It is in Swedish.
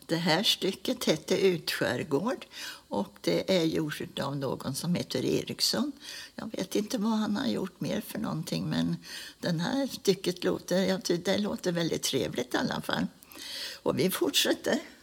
Det här stycket hette Utskärgård och det är gjort av någon som heter Eriksson. Jag vet inte vad han har gjort mer för någonting, men den här stycket låter väldigt trevligt i alla fall. Och vi fortsätter.